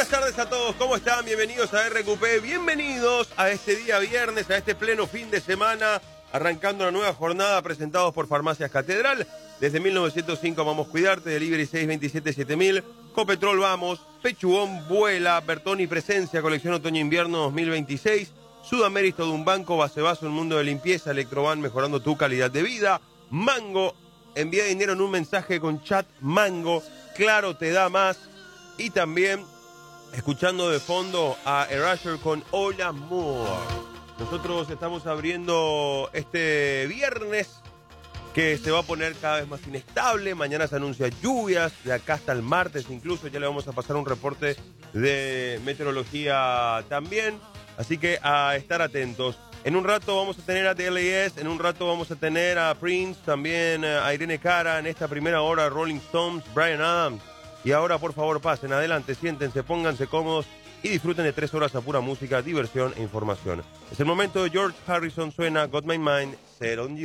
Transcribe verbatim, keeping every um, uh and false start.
Buenas tardes a todos, ¿cómo están? Bienvenidos a R Q P, bienvenidos a este día viernes, a este pleno fin de semana, arrancando una nueva jornada presentados por Farmacias Catedral. Desde mil novecientos cinco Vamos Cuidarte, Delivery seis veintisiete siete mil, Copetrol Vamos, Pechugón Vuela, Bertoni Presencia, Colección Otoño-Invierno dos mil veintiséis, Sudamérica de un banco, Base Vaso, un mundo de limpieza, Electroban mejorando tu calidad de vida, Mango, envía dinero en un mensaje con chat Mango, Claro te da más, y también escuchando de fondo a Erasure con Hola Amor. Nosotros estamos abriendo este viernes que se va a poner cada vez más inestable. Mañana se anuncia lluvias, de acá hasta el martes incluso. Ya le vamos a pasar un reporte de meteorología también. Así que a estar atentos. En un rato vamos a tener a The L A S, en un rato vamos a tener a Prince, también a Irene Cara, en esta primera hora Rolling Stones, Bryan Adams. Y ahora, por favor, pasen adelante, siéntense, pónganse cómodos y disfruten de tres horas a pura música, diversión e información. Es el momento de George Harrison, suena Got My Mind Set on You.